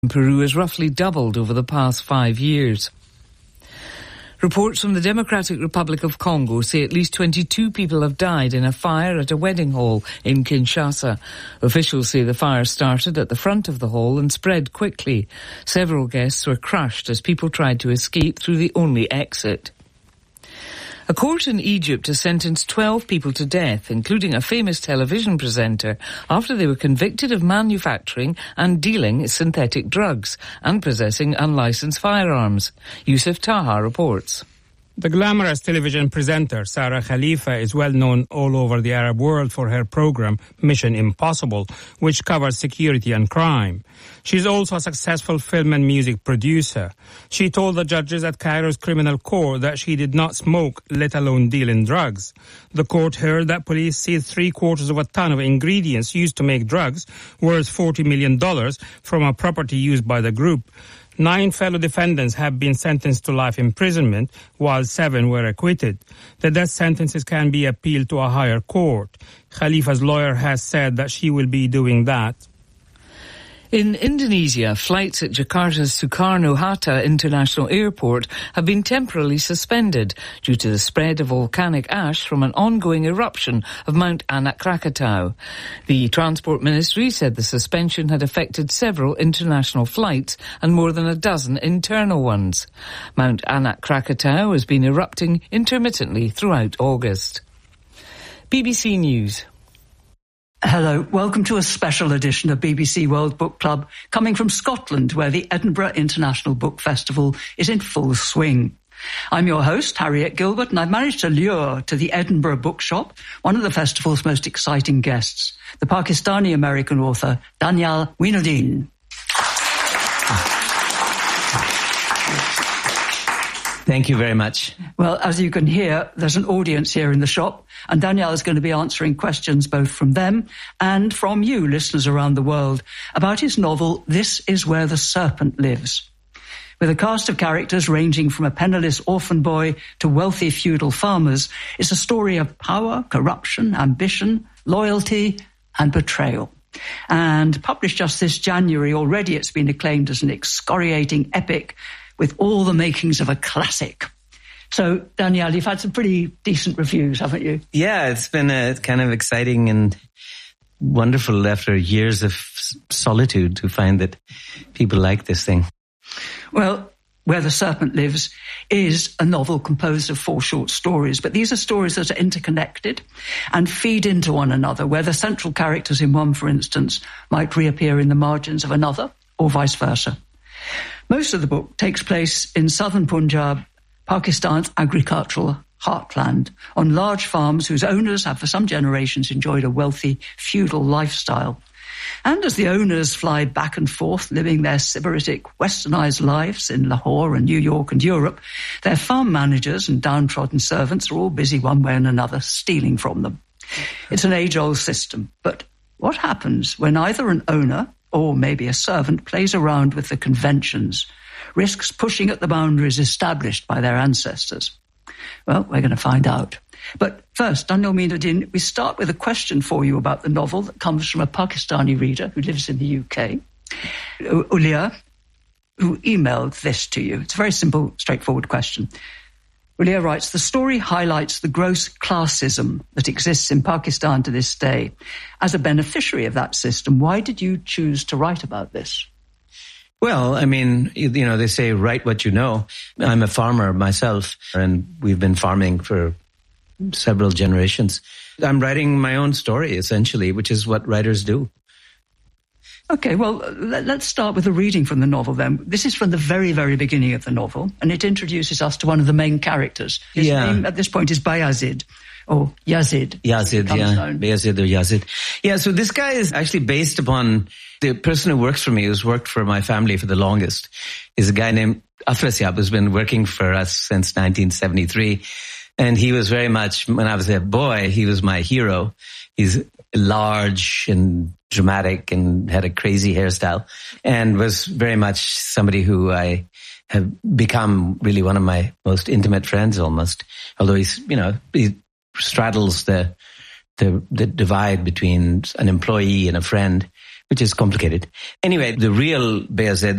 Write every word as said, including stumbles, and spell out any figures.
Peru has roughly doubled over the past five years. Reports from the Democratic Republic of Congo say at least twenty-two people have died in a fire at a wedding hall in Kinshasa. Officials say the fire started at the front of the hall and spread quickly. Several guests were crushed as people tried to escape through the only exit. A court in Egypt has sentenced twelve people to death, including a famous television presenter, after they were convicted of manufacturing and dealing synthetic drugs and possessing unlicensed firearms. Yusuf Taha reports. The glamorous television presenter Sarah Khalifa is well known all over the Arab world for her program Mission Impossible, which covers security and crime. She's also a successful film and music producer. She told the judges at Cairo's criminal court that she did not smoke, let alone deal in drugs. The court heard that police seized three quarters of a ton of ingredients used to make drugs, worth forty million dollars, from a property used by the group. Nine fellow defendants have been sentenced to life imprisonment, while seven were acquitted. The death sentences can be appealed to a higher court. Khalifa's lawyer has said that she will be doing that. In Indonesia, flights at Jakarta's Soekarno-Hatta International Airport have been temporarily suspended due to the spread of volcanic ash from an ongoing eruption of Mount Anak Krakatau. The Transport Ministry said the suspension had affected several international flights and more than a dozen internal ones. Mount Anak Krakatau has been erupting intermittently throughout August. B B C News. Hello, welcome to a special edition of B B C World Book Club, coming from Scotland, where the Edinburgh International Book Festival is in full swing. I'm your host, Harriet Gilbert, and I've managed to lure to the Edinburgh Bookshop one of the festival's most exciting guests, the Pakistani-American author Danyal Weinudin. Thank you very much. Well, as you can hear, there's an audience here in the shop, and Danyal is going to be answering questions both from them and from you, listeners around the world, about his novel, This Is Where the Serpent Lives. With a cast of characters ranging from a penniless orphan boy to wealthy feudal farmers, it's a story of power, corruption, ambition, loyalty, and betrayal. And published just this January, already it's been acclaimed as an excoriating epic with all the makings of a classic. So, Danyal, you've had some pretty decent reviews, haven't you? Yeah, it's been uh, kind of exciting and wonderful after years of solitude to find that people like this thing. Well, Where the Serpent Lives is a novel composed of four short stories, but these are stories that are interconnected and feed into one another, where the central characters in one, for instance, might reappear in the margins of another, or vice versa. Most of the book takes place in southern Punjab, Pakistan's agricultural heartland, on large farms whose owners have for some generations enjoyed a wealthy feudal lifestyle. And as the owners fly back and forth, living their sybaritic, westernized lives in Lahore and New York and Europe, their farm managers and downtrodden servants are all busy one way and another stealing from them. It's an age-old system, but what happens when either an owner or maybe a servant plays around with the conventions, risks pushing at the boundaries established by their ancestors? Well, we're going to find out. But first, Danyal Weinudin, we start with a question for you about the novel that comes from a Pakistani reader who lives in the U K, Ulia, who emailed this to you. It's a very simple, straightforward question. Ulia writes, the story highlights the gross classism that exists in Pakistan to this day. As a beneficiary of that system, why did you choose to write about this? Well, I mean, you know, they say write what you know. I'm a farmer myself, and we've been farming for several generations. I'm writing my own story, essentially, which is what writers do. Okay, well, let's start with a reading from the novel then. This is from the very, very beginning of the novel, and it introduces us to one of the main characters. His yeah. name at this point is Bayazid, or Yazid. Yazid, yeah. Known. Bayazid or Yazid. Yeah, so this guy is actually based upon the person who works for me, who's worked for my family for the longest, is a guy named Afrasiab, who's been working for us since nineteen seventy-three. And he was very much, when I was a boy, he was my hero. He's large and dramatic and had a crazy hairstyle and was very much somebody who I have become really one of my most intimate friends almost. Although he's, you know, he straddles the, the, the divide between an employee and a friend, which is complicated. Anyway, the real Bayazid